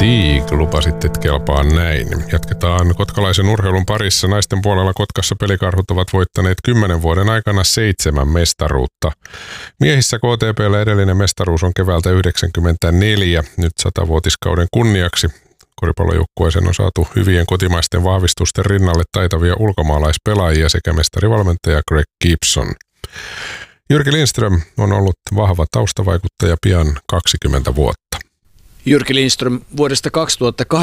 Stig lupasit, että kelpaa näin. Jatketaan kotkalaisen urheilun parissa. Naisten puolella Kotkassa Pelikarhut ovat voittaneet 10 vuoden aikana 7 mestaruutta. Miehissä KTP:llä edellinen mestaruus on keväältä 1994, nyt 100-vuotiskauden kunniaksi. Koripallojoukkueeseen on saatu hyvien kotimaisten vahvistusten rinnalle taitavia ulkomaalaispelaajia sekä mestarivalmentaja Greg Gibson. Jyrki Lindström on ollut vahva taustavaikuttaja pian 20 vuotta. Jyrki Lindström vuodesta 2008